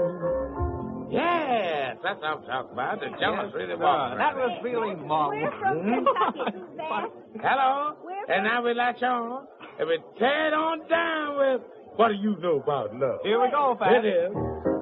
Yes, that's what I'm talking about. The Jones-Reedy Walker. That was really marvelous. We're from Kentucky, Suzanne. Hello? We're And now we latch on. And we tear it on down with, what do you know about love? Here we go, Pat. It is.